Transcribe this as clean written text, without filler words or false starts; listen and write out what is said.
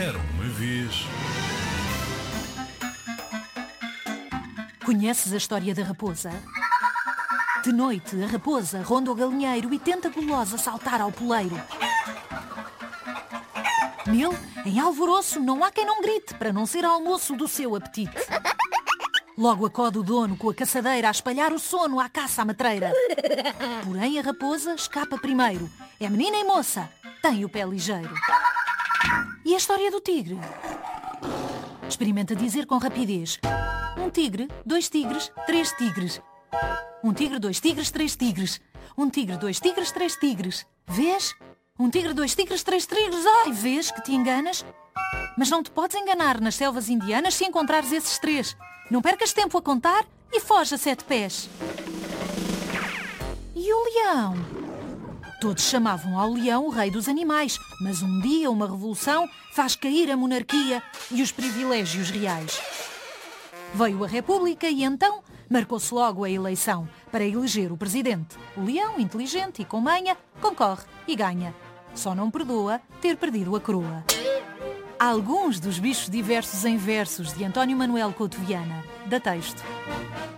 Era uma vez. Conheces a história da raposa? De noite, a raposa ronda o galinheiro e tenta gulosa saltar ao poleiro. Nele, em alvoroço, não há quem não grite para não ser almoço do seu apetite. Logo acode o dono com a caçadeira a espalhar o sono à caça à matreira. Porém, a raposa escapa primeiro. É menina e moça, tem o pé ligeiro. E a história do tigre? Experimenta dizer com rapidez. Um tigre, 2 tigres, 3 tigres. Um tigre, 2 tigres, 3 tigres. Um tigre, 2 tigres, 3 tigres. Vês? Um tigre, 2 tigres, 3 tigres. Ai, vês que te enganas? Mas não te podes enganar nas selvas indianas se encontrares esses 3. Não percas tempo a contar e foge a 7 pés. E o leão? Todos chamavam ao leão o rei dos animais, mas um dia uma revolução faz cair a monarquia e os privilégios reais. Veio a República e então marcou-se logo a eleição para eleger o presidente. O leão, inteligente e com manha, concorre e ganha. Só não perdoa ter perdido a coroa. Alguns dos bichos diversos em versos de António Manuel Couto Viana, da Texto.